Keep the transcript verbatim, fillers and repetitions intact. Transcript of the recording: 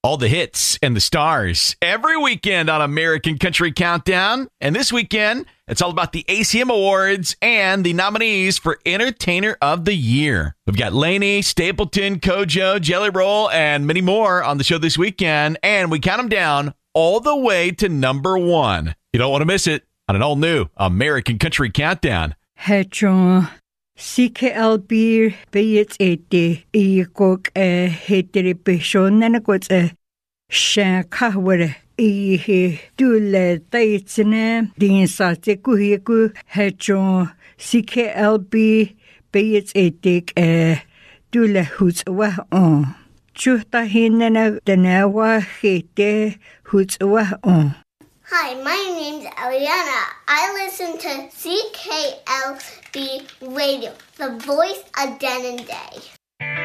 All the hits and the stars every weekend on American Country Countdown. And this weekend, it's all about the A C M Awards and the nominees for Entertainer of the Year. We've got Lainey, Stapleton, Kojo, Jelly Roll, and many more on the show this weekend. And we count them down all the way to number one. You don't want to miss it on an all-new American Country Countdown. Hedron. C K L B Bayets eighty Eekok a Heteripation Nanagots a Shankaware E Dule Taitsine Din Sate Kuhiku Hedron C K L B Bayets eighty a Dule Hoots Wa on Chuta Hinana Danawa Hete Hoots Wa on. Hi, my name's Eliana. I listen to C K L B Radio, the voice of Dennon Day.